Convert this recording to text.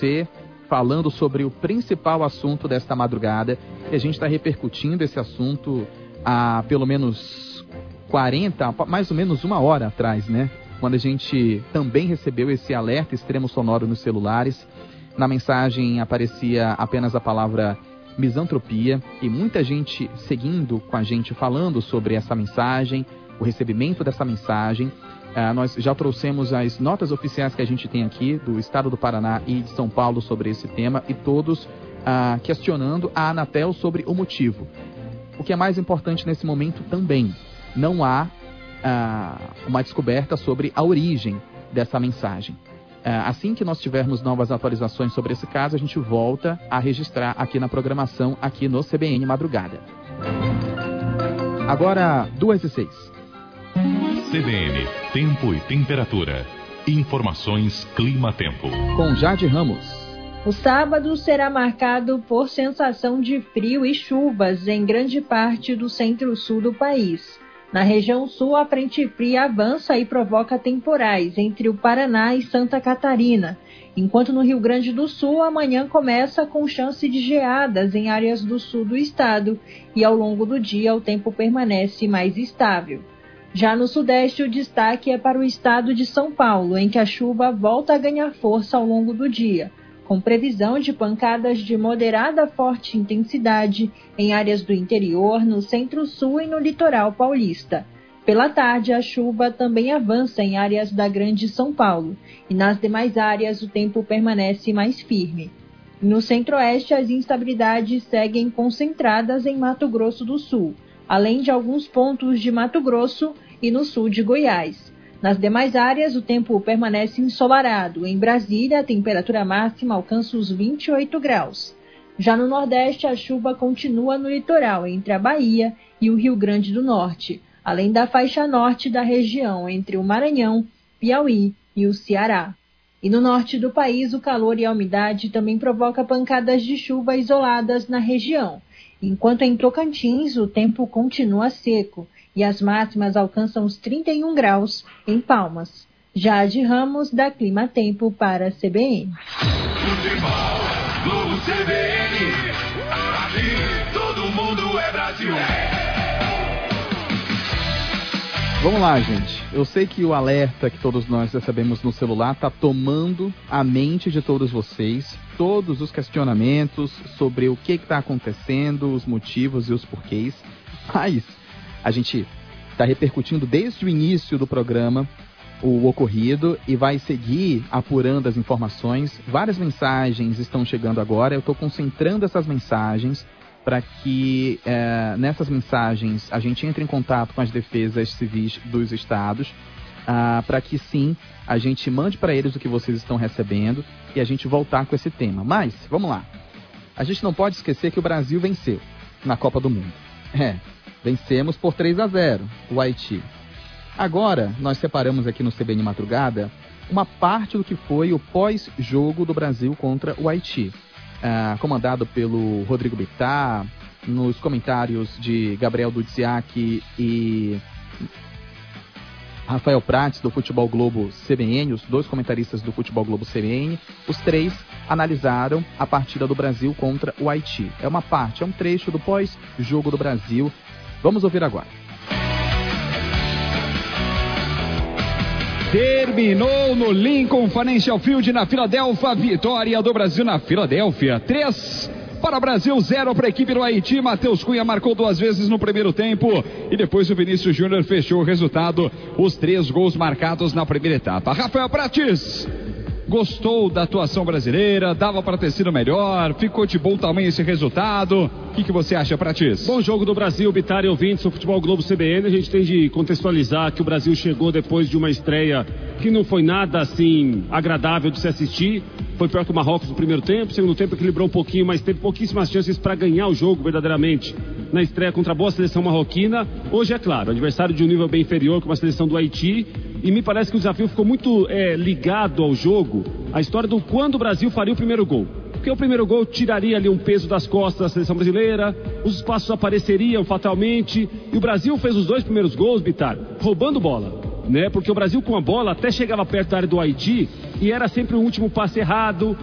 você, falando sobre o principal assunto desta madrugada. E a gente está repercutindo esse assunto há pelo menos mais ou menos uma hora atrás, né? Quando a gente também recebeu esse alerta extremo sonoro nos celulares. Na mensagem aparecia apenas a palavra misantropia, e muita gente seguindo com a gente, falando sobre essa mensagem, o recebimento dessa mensagem. Nós já trouxemos as notas oficiais que a gente tem aqui do estado do Paraná e de São Paulo sobre esse tema, e todos questionando a Anatel sobre o motivo. O que é mais importante nesse momento também, não há uma descoberta sobre a origem dessa mensagem. Assim que nós tivermos novas atualizações sobre esse caso, a gente volta a registrar aqui na programação, aqui no CBN Madrugada. Agora, 2h06. CBN, tempo e temperatura. Informações Clima-Tempo. Com Jade Ramos. O sábado será marcado por sensação de frio e chuvas em grande parte do centro-sul do país. Na região sul, a frente fria avança e provoca temporais entre o Paraná e Santa Catarina, enquanto no Rio Grande do Sul, amanhã começa com chance de geadas em áreas do sul do estado e ao longo do dia o tempo permanece mais estável. Já no sudeste, o destaque é para o estado de São Paulo, em que a chuva volta a ganhar força ao longo do dia, com previsão de pancadas de moderada a forte intensidade em áreas do interior, no centro-sul e no litoral paulista. Pela tarde, a chuva também avança em áreas da Grande São Paulo, e nas demais áreas o tempo permanece mais firme. No centro-oeste, as instabilidades seguem concentradas em Mato Grosso do Sul, além de alguns pontos de Mato Grosso e no sul de Goiás. Nas demais áreas, o tempo permanece ensolarado. Em Brasília, a temperatura máxima alcança os 28 graus. Já no Nordeste, a chuva continua no litoral, entre a Bahia e o Rio Grande do Norte, além da faixa norte da região, entre o Maranhão, Piauí e o Ceará. E no norte do país, o calor e a umidade também provocam pancadas de chuva isoladas na região, enquanto em Tocantins o tempo continua seco e as máximas alcançam os 31 graus em Palmas. Jade Ramos, da Clima Tempo, para a CBN. Futebol, Globo CBN, aqui todo mundo é Brasil. Vamos lá, gente. Eu sei que o alerta que todos nós recebemos no celular está tomando a mente de todos vocês, todos os questionamentos sobre o que está acontecendo, os motivos e os porquês, mas a gente está repercutindo desde o início do programa o ocorrido e vai seguir apurando as informações. Várias mensagens estão chegando agora. Eu estou concentrando essas mensagens para que nessas mensagens a gente entre em contato com as defesas civis dos estados, para que sim, a gente mande para eles o que vocês estão recebendo e a gente voltar com esse tema. Mas, vamos lá. A gente não pode esquecer que o Brasil venceu na Copa do Mundo. Vencemos por 3-0 o Haiti. Agora, nós separamos aqui no CBN Madrugada uma parte do que foi o pós-jogo do Brasil contra o Haiti. Comandado pelo Rodrigo Bittar, nos comentários de Gabriel Dudziak e Rafael Prates, do Futebol Globo CBN, os dois comentaristas do Futebol Globo CBN, os três analisaram a partida do Brasil contra o Haiti. É uma parte, é um trecho do pós-jogo do Brasil. Vamos ouvir agora. Terminou no Lincoln Financial Field, na Filadélfia. Vitória do Brasil na Filadélfia. 3 para o Brasil, 0 para a equipe do Haiti. Matheus Cunha marcou 2 vezes no primeiro tempo e depois o Vinícius Júnior fechou o resultado. Os 3 gols marcados na primeira etapa. Rafael Prates, gostou da atuação brasileira? Dava para ter sido melhor? Ficou de bom tamanho esse resultado? O que você acha, Prates? Bom jogo do Brasil, Bittar e ouvintes do Futebol Globo CBN. A gente tem de contextualizar que o Brasil chegou depois de uma estreia que não foi nada assim agradável de se assistir. Foi pior que o Marrocos no primeiro tempo. Segundo tempo equilibrou um pouquinho, mas teve pouquíssimas chances para ganhar o jogo verdadeiramente na estreia contra a boa seleção marroquina. Hoje, é claro, adversário de um nível bem inferior, com a seleção do Haiti. E me parece que o desafio ficou muito ligado ao jogo, a história do quando o Brasil faria o primeiro gol. Porque o primeiro gol tiraria ali um peso das costas da seleção brasileira, os espaços apareceriam fatalmente, e o Brasil fez os 2 primeiros gols, Bittar, roubando bola, né? Porque o Brasil com a bola até chegava perto da área do Haiti e era sempre o último passe errado,